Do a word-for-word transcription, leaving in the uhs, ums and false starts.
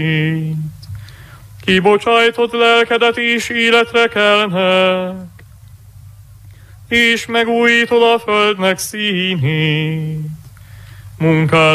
Kibocsájtott lelkedet is életre kelnek, és megújítod a földnek színét. Munkád